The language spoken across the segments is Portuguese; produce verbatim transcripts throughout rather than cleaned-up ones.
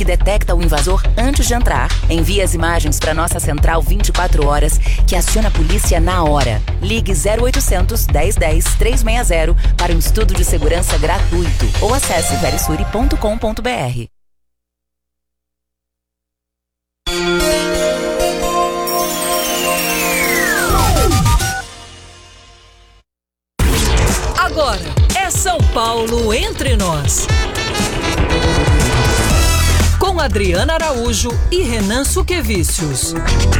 que detecta o invasor antes de entrar, envia as imagens para nossa central vinte e quatro horas, que aciona a polícia na hora. Ligue zero oitocentos, dez dez, trezentos e sessenta para um estudo de segurança gratuito ou acesse verisuri ponto com ponto br. Agora é São Paulo Entre Nós. Com Adriana Araújo e Renan Suquevicius.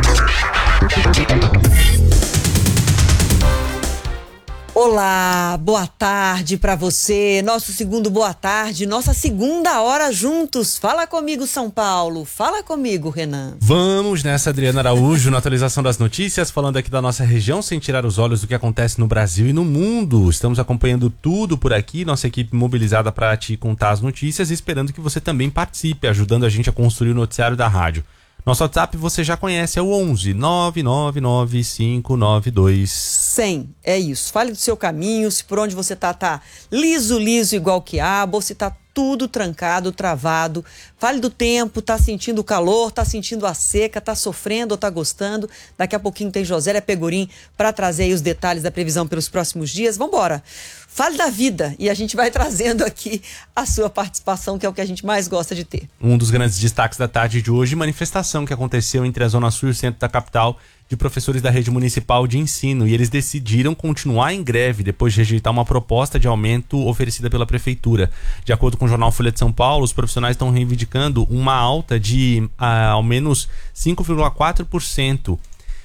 Olá, boa tarde para você, nosso segundo boa tarde, nossa segunda hora juntos. Fala comigo, São Paulo, fala comigo, Renan. Vamos nessa, Adriana Araújo, na atualização das notícias, falando aqui da nossa região, sem tirar os olhos do que acontece no Brasil e no mundo. Estamos acompanhando tudo por aqui, nossa equipe mobilizada para te contar as notícias e esperando que você também participe, ajudando a gente a construir o noticiário da rádio. Nosso WhatsApp você já conhece, é o onze nove nove nove cinco nove dois cem. É isso. Fale do seu caminho, se por onde você tá, tá liso, liso igual quiabo, ou se tá tudo trancado, travado. Fale do tempo, tá sentindo o calor, tá sentindo a seca, tá sofrendo ou tá gostando. Daqui a pouquinho tem Josélia Pegorim para trazer aí os detalhes da previsão pelos próximos dias. Vambora! Fale da vida e a gente vai trazendo aqui a sua participação, que é o que a gente mais gosta de ter. Um dos grandes destaques da tarde de hoje, manifestação que aconteceu entre a Zona Sul e o centro da capital de professores da rede municipal de ensino. E eles decidiram continuar em greve depois de rejeitar uma proposta de aumento oferecida pela prefeitura. De acordo com o jornal Folha de São Paulo, os profissionais estão reivindicando uma alta de ah, ao menos cinco vírgula quatro por cento.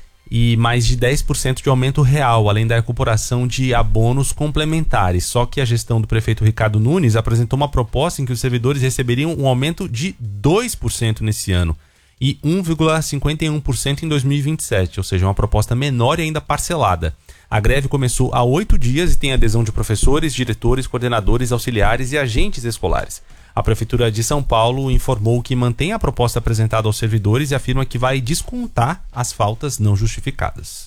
E mais de dez por cento de aumento real, além da incorporação de abonos complementares. Só que a gestão do prefeito Ricardo Nunes apresentou uma proposta em que os servidores receberiam um aumento de dois por cento nesse ano e um vírgula cinquenta e um por cento em dois mil e vinte e sete, ou seja, uma proposta menor e ainda parcelada. A greve começou há oito dias e tem adesão de professores, diretores, coordenadores, auxiliares e agentes escolares. A Prefeitura de São Paulo informou que mantém a proposta apresentada aos servidores e afirma que vai descontar as faltas não justificadas.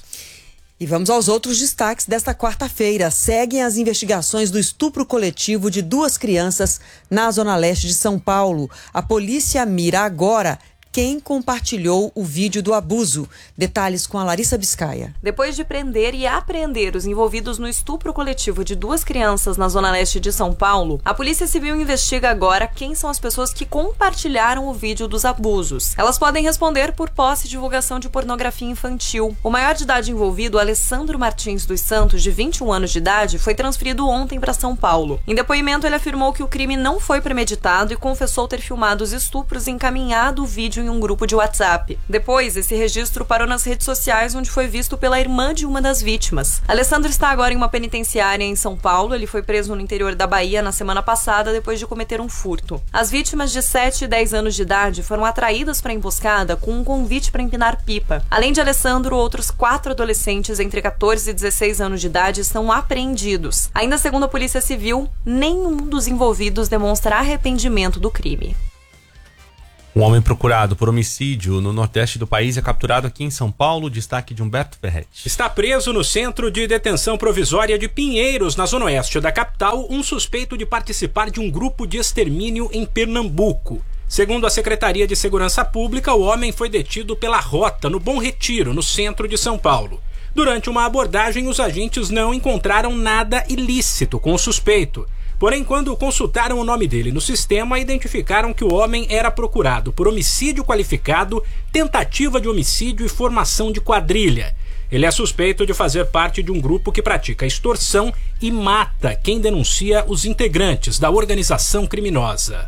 E vamos aos outros destaques desta quarta-feira. Seguem as investigações do estupro coletivo de duas crianças na Zona Leste de São Paulo. A polícia mira agora quem compartilhou o vídeo do abuso. Detalhes com a Larissa Biscaia. Depois de prender e apreender os envolvidos no estupro coletivo de duas crianças na Zona Leste de São Paulo, a Polícia Civil investiga agora quem são as pessoas que compartilharam o vídeo dos abusos. Elas podem responder por posse e divulgação de pornografia infantil. O maior de idade envolvido, Alessandro Martins dos Santos, de vinte e um anos de idade, foi transferido ontem para São Paulo. Em depoimento, ele afirmou que o crime não foi premeditado e confessou ter filmado os estupros e encaminhado o vídeo em um grupo de WhatsApp. Depois, esse registro parou nas redes sociais, onde foi visto pela irmã de uma das vítimas. Alessandro está agora em uma penitenciária em São Paulo. Ele foi preso no interior da Bahia na semana passada, depois de cometer um furto. As vítimas de sete e dez anos de idade foram atraídas para a emboscada com um convite para empinar pipa. Além de Alessandro, outros quatro adolescentes entre quatorze e dezesseis anos de idade são apreendidos. Ainda segundo a Polícia Civil, nenhum dos envolvidos demonstra arrependimento do crime. Um homem procurado por homicídio no nordeste do país é capturado aqui em São Paulo. Destaque de Humberto Ferretti. Está preso no Centro de Detenção Provisória de Pinheiros, na zona oeste da capital, um suspeito de participar de um grupo de extermínio em Pernambuco. Segundo a Secretaria de Segurança Pública, o homem foi detido pela Rota, no Bom Retiro, no centro de São Paulo. Durante uma abordagem, os agentes não encontraram nada ilícito com o suspeito. Porém, quando consultaram o nome dele no sistema, identificaram que o homem era procurado por homicídio qualificado, tentativa de homicídio e formação de quadrilha. Ele é suspeito de fazer parte de um grupo que pratica extorsão e mata quem denuncia os integrantes da organização criminosa.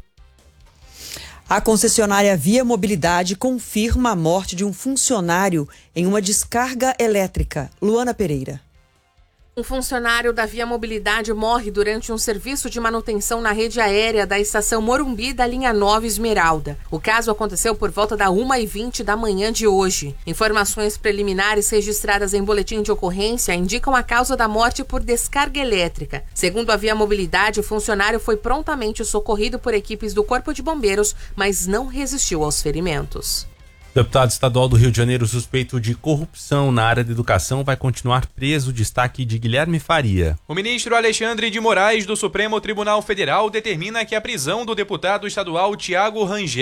A concessionária Via Mobilidade confirma a morte de um funcionário em uma descarga elétrica. Luana Pereira. Um funcionário da Via Mobilidade morre durante um serviço de manutenção na rede aérea da estação Morumbi da linha nove Esmeralda. O caso aconteceu por volta da uma e vinte da manhã de hoje. Informações preliminares registradas em boletim de ocorrência indicam a causa da morte por descarga elétrica. Segundo a Via Mobilidade, o funcionário foi prontamente socorrido por equipes do Corpo de Bombeiros, mas não resistiu aos ferimentos. Deputado estadual do Rio de Janeiro suspeito de corrupção na área da educação vai continuar preso. Destaque de Guilherme Faria. O ministro Alexandre de Moraes do Supremo Tribunal Federal determina que a prisão do deputado estadual Tiago Rangel